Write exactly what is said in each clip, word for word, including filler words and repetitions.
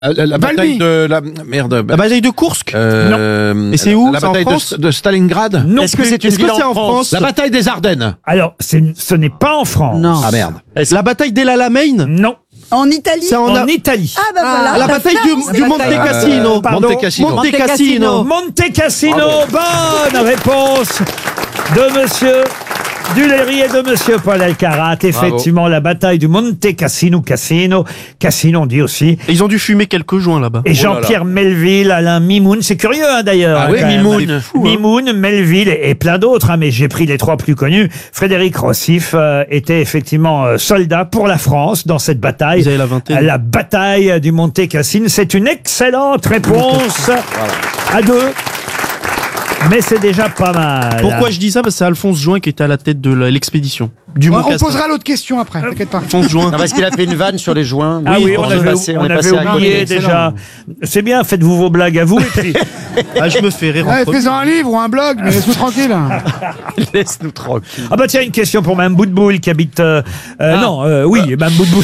La, la bataille de la merde. La bataille de Koursk. Euh, non. Et c'est où? La c'est bataille en France de, de Stalingrad. Non. Est-ce que c'est une ville en France, France La bataille des Ardennes. Alors, c'est, ce n'est pas en France. Non. Ah merde. La bataille d'El Alamein. Non. En Italie. C'est en, En A- Italie. Ah bah voilà. La bataille du, du Monte bataille. Cassino. Euh, Pardon. Monte Cassino. Monte Cassino. Monte Cassino. Bonne réponse de monsieur Duléry et de monsieur Paul Alcarat. Effectivement, la bataille du Monte Cassino, Cassino, Cassino on dit aussi. Et ils ont dû fumer quelques joints là-bas. Et Jean-Pierre Melville, Alain Mimoun, c'est curieux hein, d'ailleurs. Ah hein, oui, quand même. Mimoun. Fou, hein. Mimoun, Melville et, et plein d'autres, hein, mais j'ai pris les trois plus connus. Frédéric Rossif euh, était effectivement euh, soldat pour la France dans cette bataille. Vous avez la vingtaine. La bataille du Monte Cassino, c'est une excellente réponse à deux. Mais c'est déjà pas mal. Pourquoi je dis ça? Parce que c'est Alphonse Join qui était à la tête de la- l'expédition. Du On, Mont on Cassin. posera l'autre question après, t'inquiète pas. Alphonse Join. Non, parce qu'il a fait une vanne sur les joints. Ah oui, on, on est avait, passé, on on est avait passé à oublié côté. déjà. C'est bien, faites-vous vos blagues à vous. Et puis, Ah, je me fais rire. Ouais, entre- fais-en un livre ou un blog, mais laisse-nous tranquille. Laisse-nous tranquille. ah bah tiens, une question pour Mme Boutboul qui habite... Euh, euh, Ah. Non, euh, oui, Mme Boutboul.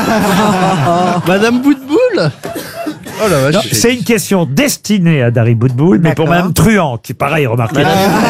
Madame Boutboul. Oh la vache. Non, c'est une question destinée à Dari Boutboul, mais pour D'accord. Mme Truand, qui pareil, remarquez,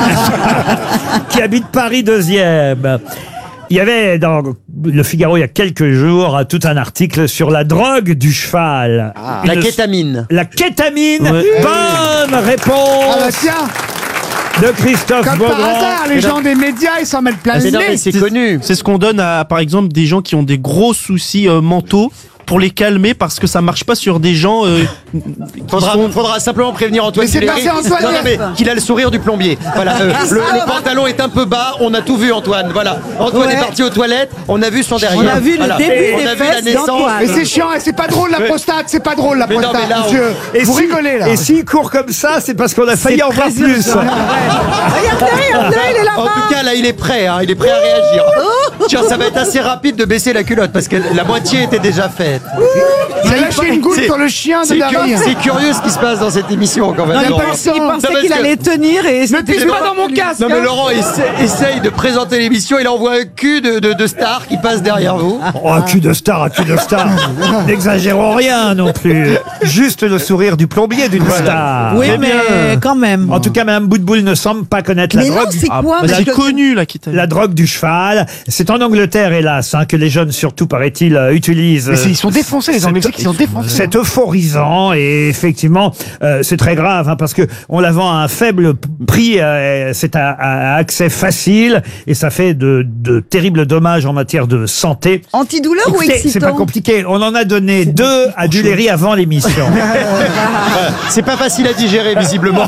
qui habite Paris deuxième. Il y avait dans Le Figaro il y a quelques jours tout un article sur la drogue du cheval. Une- La kétamine. La kétamine. Ouais. Bonne réponse Ah bah tiens, de Christophe comme par Beaugrand. hasard, les gens des médias, ils s'en mettent plein le Mais non, mais nez. c'est connu. C'est ce qu'on donne à, par exemple, des gens qui ont des gros soucis euh, mentaux pour les calmer parce que ça marche pas sur des gens. Euh, qui Faudra, sont- faudra simplement prévenir Antoine Mais c'est Duléry. passé Antoine Non, non, mais hier. qu'il a le sourire du plombier. Voilà, euh, le, le pantalon est un peu bas, on a tout vu Antoine. Voilà, Antoine Ouais. est parti aux toilettes, on a vu son derrière. On a vu le Voilà. début Et des on a vu la fesses naissance. d'Antoine. Mais c'est chiant, et c'est pas drôle la prostate, c'est pas drôle la Mais non, prostate, mais là, on- monsieur. Et Vous si- rigolez là. Et s'il court comme ça, c'est parce qu'on a failli C'est en voir très plus. urgent. Regardez, regardez, il est En là-bas. tout cas, là, il est prêt, hein, il est prêt à réagir. Tiens, ça va être assez rapide de baisser la culotte parce que la moitié était déjà faite. Il a lâché une goutte C'est- sur le chien de C'est Dari. curieux, c'est curieux ce qui se passe dans cette émission quand même. Il a Laurent. pas eu le temps. Il Non, pensait parce qu'il que- allait tenir et Ne c'était pisse pas dans mon casque. Non mais hein. Laurent essa- essaye de présenter l'émission, il envoie un cul de, de, de star qui passe derrière vous. Oh, un cul de star, un cul de star. N'exagérons rien non plus. Juste le sourire du plombier d'une star. Oui, Très mais bien. quand même. En tout cas, Mme Boutboul ne semble pas connaître la Mais non, drogue. c'est Ah, quoi bah, parce c'est que- connu là qui t'a. La drogue du cheval. C'est en Angleterre, hélas, hein, que les jeunes, surtout, paraît-il, euh, utilisent. Mais c'est- ils sont défoncés, les Anglais, c'est- ils sont défoncés. C'est euphorisant et effectivement, euh, c'est très grave hein, parce que on la vend à un faible p- prix. euh, c'est à, à accès facile et ça fait de, de terribles dommages en matière de santé. Antidouleur ou Écoutez, excitant? c'est pas compliqué. On en a donné deux à Duléry avant l'émission. C'est pas facile à digérer visiblement.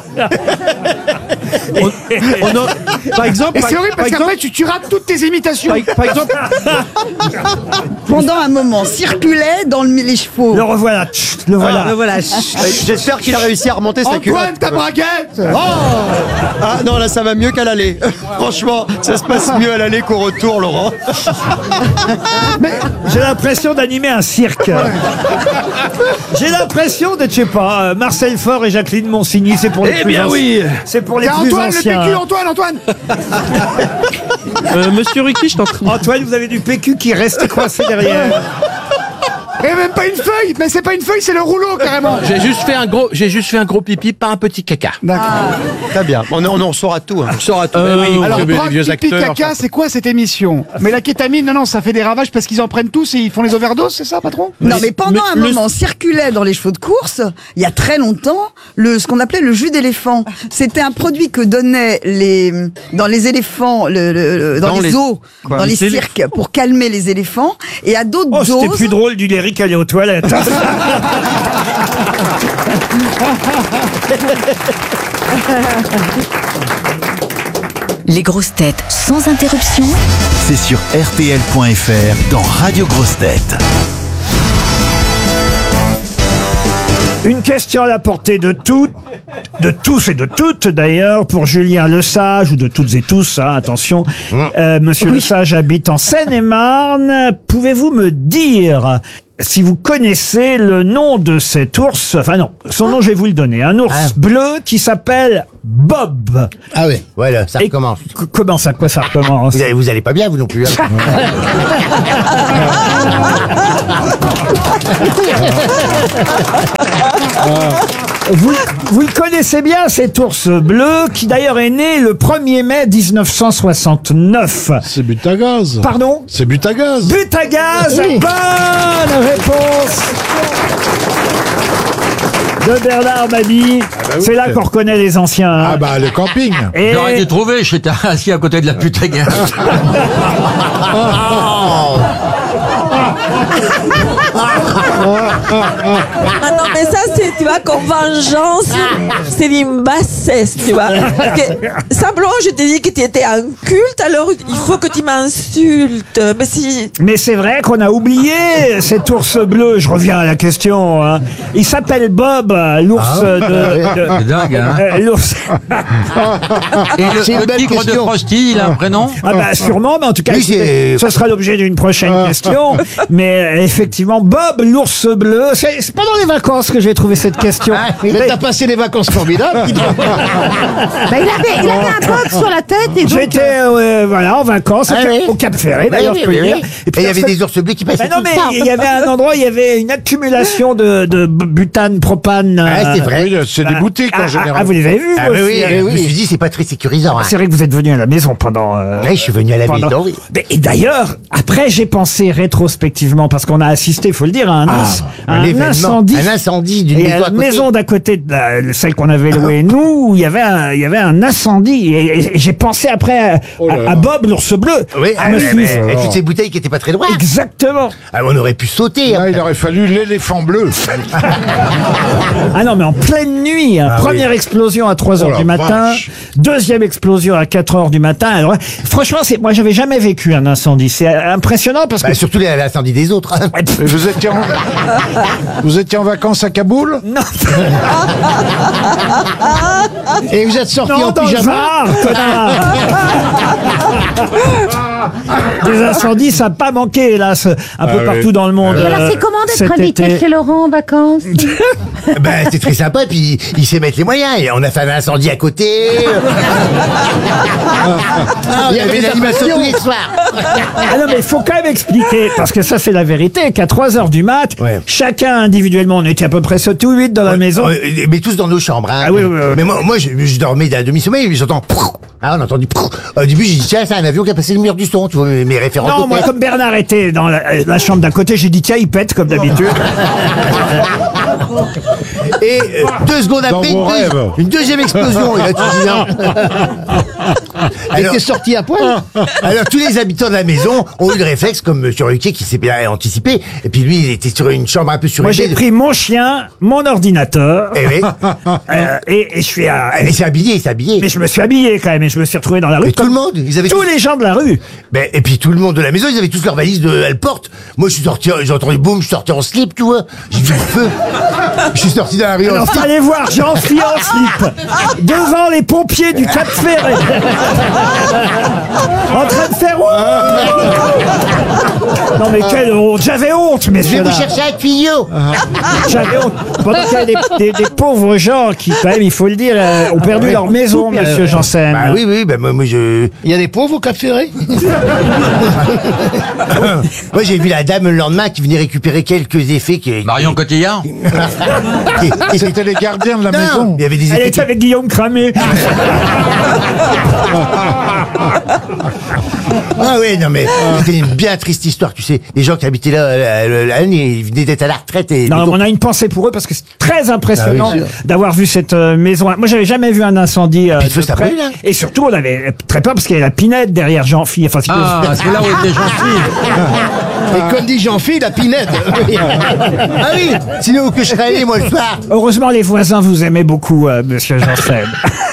On a- Par exemple, Et par, c'est horrible par parce exemple, qu'après tu, tu rates toutes tes imitations. par, par exemple, Pendant un moment, circulait dans le, les chevaux. Le revoilà. Tchut, le voilà. Le voilà. J'espère qu'il a réussi à remonter sa Antoine, culotte. ta braguette. Ah non, là ça va mieux qu'à l'aller. Franchement, ça se passe mieux à l'aller qu'au retour, Laurent. J'ai l'impression d'animer un cirque. J'ai l'impression d'être, je sais pas, euh, Marcel Faure et Jacqueline Monsigny. C'est pour les Eh plus bien anci- oui. C'est pour les C'est plus Antoine, le anciens. P Q, Antoine, Antoine. euh, Monsieur Ruquier, je t'entraîne. Antoine, vous avez du P Q qui reste coincé derrière. Et même pas une feuille, mais c'est pas une feuille, c'est le rouleau carrément. J'ai juste fait un gros, j'ai juste fait un gros pipi, pas un petit caca. D'accord. Très bien, on, on en saura tout. hein. On saura tout. Euh, Eh oui, Alors, les drogue, vieux pipi, acteurs. caca, c'est quoi cette émission? Mais la kétamine, non, non, ça fait des ravages parce qu'ils en prennent tous et ils font les overdoses, c'est ça, patron? Non, mais pendant mais un le- moment, circulait dans les chevaux de course, il y a très longtemps, le, ce qu'on appelait le jus d'éléphant. C'était un produit que donnaient les, dans les éléphants, le, le- le- dans, Dans les les- zoos, quoi, dans les les élé- cirques, pour calmer les éléphants. Et à d'autres Oh, c'était doses. plus drôle du Duléry qu'aller aux toilettes. Les grosses têtes sans interruption. C'est sur R T L point F R dans Radio Grosses Têtes. Une question à la portée de toutes, de tous et de toutes d'ailleurs, pour Julien Lesage, ou de toutes et tous, hein, attention. Euh, Monsieur Lesage habite en Seine-et-Marne. Pouvez-vous me dire si vous connaissez le nom de cet ours? Enfin non, son nom je vais vous le donner. Un ours bleu qui s'appelle Bob. Ah oui. Voilà, ça Et recommence. c- comment ça, quoi ça recommence? Vous allez, vous allez pas bien, vous non plus. Hein. Vous, vous le connaissez bien, cet ours bleu, qui d'ailleurs est né le premier mai mille neuf cent soixante-neuf. C'est but à gaz. Pardon? C'est but à gaz. But à gaz, bonne réponse de Bernard Mabie. bah oui. C'est là qu'on reconnaît les anciens. hein. Ah bah le camping. Et J'aurais dû trouver, j'étais assis à côté de la pute à gaz. Ah non, mais ça, c'est, tu vois, comme vengeance, c'est une bassesse, tu vois. Parce que, simplement, je t'ai dit que tu étais un culte, alors il faut que tu m'insultes. Mais si. Mais c'est vrai qu'on a oublié cet ours bleu. Je reviens à la question. hein. Il s'appelle Bob, euh, l'ours Ah. de, de- C'est dingue, hein. euh, l'ours. Et le, C'est une le belle tigre de question. Frosty, il a un prénom? Ah bah sûrement, mais en tout cas, Oui, c'est- ce sera l'objet d'une prochaine question. Mais euh, effectivement, Bob, l'ours bleu, c'est c'est pendant les vacances que j'ai trouvé cette question. Mais t'as passé des vacances formidables. Bah, il, avait, il avait un bob sur la tête et donc. J'étais euh, voilà en vacances au, Ah Cap- oui. au Cap Ferré Oui, d'ailleurs. oui, je peux oui, le dire. oui. Et puis Et il y avait personne- des ours bleus qui passaient Bah non tout mais le temps. il y avait un endroit, il y avait une accumulation de, de b- butane, propane. Ah, c'est euh, vrai. Oui, c'est des ah, boutiques ah, en général. Ah, vous les avez vus Ah vous oui, aussi, oui, hein oui, oui. Je me suis dit, c'est pas très sécurisant. Hein. C'est vrai que vous êtes venu à la maison pendant. euh, Ouais, je suis venu à la pendant- maison, oui. Mais- Et d'ailleurs, après, j'ai pensé rétrospectivement, parce qu'on a assisté, il faut le dire, à un, Ah, inc- à un un événement, incendie. un incendie d'une Et maison à à la côté. maison d'à côté de la- celle qu'on avait louée nous, où il y avait un, il y avait un incendie. Et, et j'ai pensé après à, Oh là à- là. à Bob, l'ours bleu. Oui, Ah, ah, me mais- suis- mais- avec toutes ces bouteilles qui étaient pas très droites. Exactement. Ah, on aurait pu sauter. Là, hein. il aurait fallu l'éléphant bleu. Ah non, mais en pleine nuit, hein. Ah Première explosion à trois heures Oh la du matin, vache. deuxième explosion à quatre heures du matin. Alors, franchement, c'est, moi, j'avais jamais vécu un incendie. C'est impressionnant parce que. Bah, surtout les- l'incendie des autres. hein. Et vous étiez en... vous étiez en vacances à Kaboul? Non, Et vous êtes sorti non, en dans le pyjama. Var, connard. Des incendies, ça n'a pas manqué, hélas, un Ah peu oui. partout dans le monde. Alors, euh, c'est comment d'être cet invité été. chez Laurent en vacances? Ben, c'est très sympa, puis il sait mettre les moyens. Et on a fait un incendie à côté. Ah, il y avait l'animation tous les soirs. Ah non, mais il faut quand même expliquer, parce que ça, c'est la vérité, qu'à trois heures du mat, Ouais. chacun individuellement, on était à peu près sept ou huit dans la maison. Euh, Mais tous dans nos chambres. Hein. Ah oui, oui, oui. Mais moi, moi je, je dormais d'un demi-sommeil, mais j'entends. Ah, on a entendu. Au début, j'ai dit, tiens, c'est un avion qui a passé le mur du son. Tu vois, mes, mes références. Non, de moi, tête. comme Bernard était dans la, la chambre d'à côté, j'ai dit, tiens, il pète, comme d'habitude. Et euh, deux secondes Dans après, une, vos deux- rêves. une deuxième explosion. Et là, tu dis non. Alors, T'es sorti à poil. alors, tous les habitants de la maison ont eu le réflexe, comme M. Ruquier, qui s'est bien anticipé. Et puis lui, il était sur une chambre un peu Moi, surélevée. j'ai pris mon chien, mon ordinateur, Eh oui. euh, et, et je suis à... Il s'est habillé, il s'est habillé. Mais je me suis habillé quand même, et je me suis retrouvé dans la rue. Mais tout comme le monde, ils avaient tous tous- les gens de la rue. Ben, et puis tout le monde de la maison, ils avaient tous leurs valises de elle porte. Moi, je suis sorti, j'ai entendu boum, je suis sorti en slip, tu vois. J'ai vu le feu. Je suis sorti dans la rue en Alors, slip. fallait voir Jean-Philippe en slip, devant les pompiers du Cap Ferré, en train de faire... Non mais quelle honte, j'avais honte, Je vais messieurs vous dames. chercher un tuyau. J'avais honte. Pendant qu'il y a des, des- des pauvres gens qui, quand même, il faut le dire, euh, ont perdu Ouais. leur maison, monsieur Janssen. Bah oui, oui, ben moi, moi je. Il y a des pauvres au Cap Ferré. Moi, j'ai vu la dame le lendemain qui venait récupérer quelques effets qui. Marion Cotillard? qui- qui- C'était les gardiens de la Non, maison. il y avait des Elle effets. était avec Guillaume Cramé. Ah oui, non mais c'était une bien triste histoire, tu sais. Les gens qui habitaient là, euh, la- la- ils venaient d'être à la retraite et. Non, on a une pensée pour eux parce que c'est très impressionnant Ah oui, d'avoir vu cette euh, maison. Moi, j'avais jamais vu un incendie. euh, Puis le feu, de ça près. brûle, hein. Et surtout, on avait très peur parce qu'il y avait la pinette derrière Jean-Philippe. Enfin, c'est Ah, que- c'est là où était gentil. Et comme dit Jean-Philippe, la pinette. Ah oui, sinon que je serais allé moi le soir. Heureusement, les voisins vous aimaient beaucoup, euh, monsieur Janssen.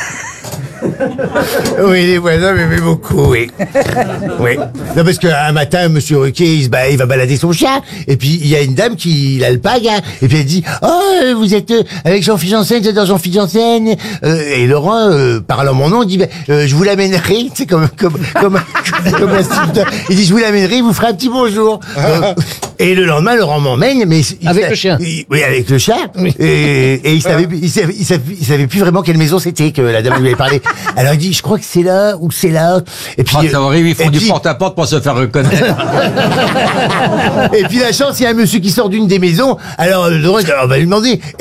Oui, les voisins m'aimaient beaucoup, oui. Oui. Non, parce qu'un matin, monsieur Ruquier, il, se ba- il va balader son chien, et puis il y a une dame qui l'alpague, hein, et puis elle dit « Oh, euh, vous êtes euh, avec Jean-Philippe Janssen, vous êtes dans Jean-Philippe Janssen euh, Et Laurent, euh, parlant mon nom, dit bah, euh, Je vous l'amènerai », tu sais, comme, comme, comme, comme l'instituteur. Il dit « Je vous l'amènerai, il vous fera un petit bonjour. Euh, Et le lendemain, Laurent m'emmène, mais il Avec sa- le chien. il- oui, avec le chien. Et, et il savait, il savait, il savait, il savait plus vraiment quelle maison c'était que la dame lui avait parlé. Alors il dit, je crois que c'est là ou c'est là. Et puis Ah, c'est horrible, ils font et du puis- porte-à-porte pour se faire reconnaître. Et puis la chance, il y a un monsieur qui sort d'une des maisons. Alors Laurent, dit, on va lui demander.